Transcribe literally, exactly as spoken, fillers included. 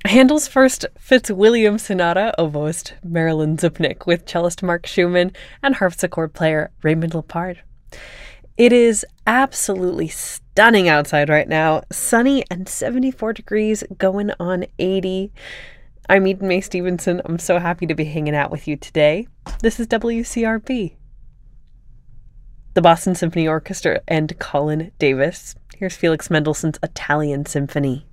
Handel's first Fitzwilliam Sonata, oboist Marilyn Zupnik, with cellist Mark Schumann and harpsichord player Raymond Lepard. It is absolutely stunning outside right now. Sunny and seventy-four degrees, going on eighty. I'm Eden Mae Stevenson. I'm so happy to be hanging out with you today. This is W C R B. The Boston Symphony Orchestra and Colin Davis. Here's Felix Mendelssohn's Italian Symphony.